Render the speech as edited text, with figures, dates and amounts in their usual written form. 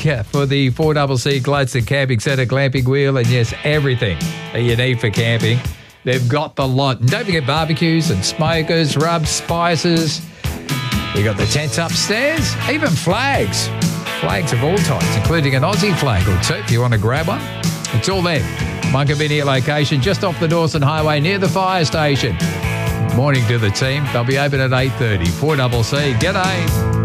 for the 4CC Gladstone Camping Centre glamping wheel, and yes, everything that you need for camping. They've got the lot. And don't forget barbecues and smokers, rubs, spices. You got the tents upstairs, even flags. Flags of all types, including an Aussie flag or two if you want to grab one. It's all there. One convenient location just off the Dawson Highway near the fire station. Morning to the team. They'll be open at 8:30. 4CC. G'day.